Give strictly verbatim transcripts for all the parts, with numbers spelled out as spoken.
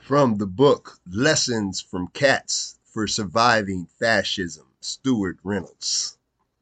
From the book Lessons from Cats for Surviving Fascism, Stuart Reynolds.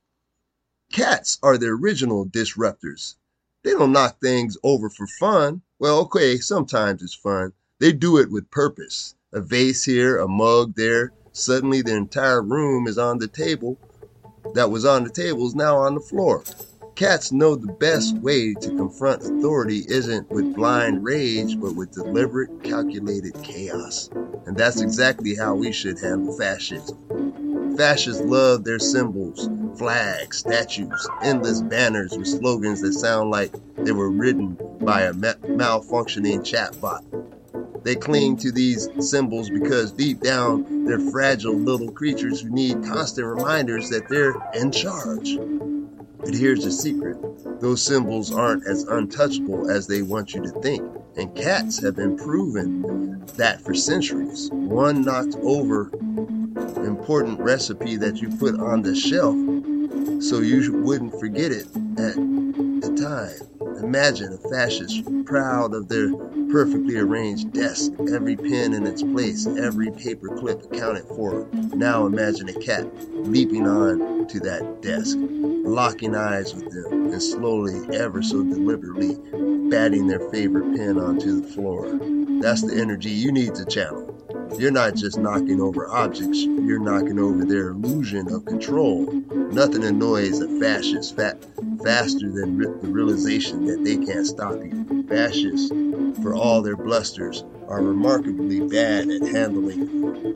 Cats are the original disruptors. They don't knock things over for fun. Well, okay, sometimes it's fun. They do it with purpose. A vase here, a mug there. Suddenly the entire room is on the table. That was on the table is now on the floor. Cats know the best way to confront authority isn't with blind rage, but with deliberate, calculated chaos. And that's exactly how we should handle fascism. Fascists love their symbols, flags, statues, endless banners with slogans that sound like they were written by a ma- malfunctioning chatbot. They cling to these symbols because deep down, they're fragile little creatures who need constant reminders that they're in charge. But here's the secret. Those symbols aren't as untouchable as they want you to think. And cats have been proven that for centuries. One knocked over important recipe that you put on the shelf so you wouldn't forget it at the time. Imagine a fascist proud of their perfectly arranged desk, every pen in its place, every paper clip accounted for. Now imagine a cat leaping on to that desk, locking eyes with them, and slowly, ever so deliberately, batting their favorite pen onto the floor. That's the energy you need to channel. You're not just knocking over objects, you're knocking over their illusion of control. Nothing annoys a fascist fat, faster than re- the realization that they can't stop you. Fascists, for all their blusters, are remarkably bad at handling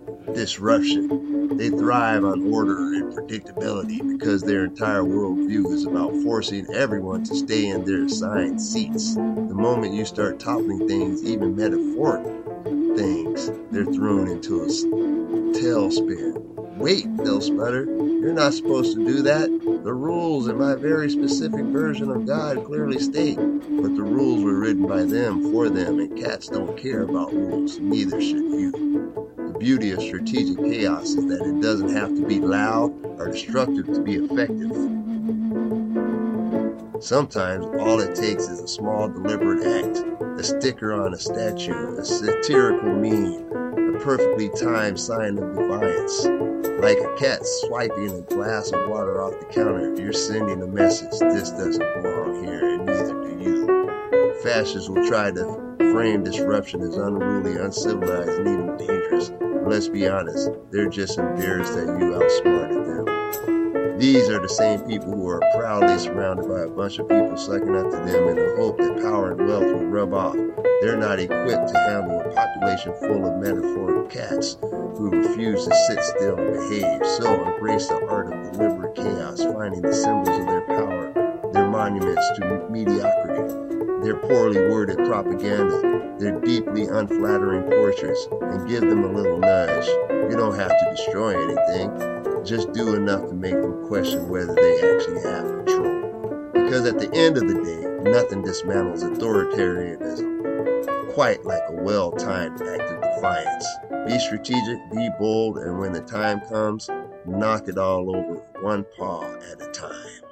disruption. They thrive on order and predictability because their entire worldview is about forcing everyone to stay in their assigned seats. The moment you start toppling things, even metaphoric things, they're thrown into a tailspin. Wait, they'll sputter. You're not supposed to do that. The rules in my very specific version of God clearly state, but the rules were written by them for them, and cats don't care about rules, neither should you. The beauty of strategic chaos is that it doesn't have to be loud or destructive to be effective. Sometimes all it takes is a small deliberate act, a sticker on a statue, a satirical meme, a perfectly timed sign of defiance. Like a cat swiping a glass of water off the counter, you're sending a message, this doesn't belong here, and neither do you. Fascists will try to frame disruption as unruly, uncivilized, and even dangerous. But let's be honest, they're just embarrassed that you outsmarted them. These are the same people who are proudly surrounded by a bunch of people sucking up to them in the hope that power and wealth will rub off. They're not equipped to handle a population full of metaphorical cats who refuse to sit still and behave. So embrace the art of deliberate chaos, finding the symbols of their power, their monuments to mediocrity, their poorly worded propaganda, their deeply unflattering portraits, and give them a little nudge. You don't have to destroy anything. Just do enough to make them question whether they actually have control. Because at the end of the day, nothing dismantles authoritarianism quite like a well-timed act of defiance. Be strategic, be bold, and when the time comes, knock it all over one paw at a time.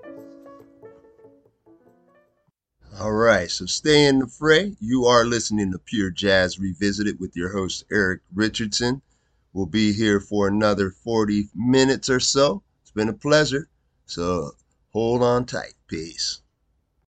All right, so stay in the fray. You are listening to Pure Jazz Revisited with your host, Eric Richardson. We'll be here for another forty minutes or so. It's been a pleasure. So hold on tight. Peace.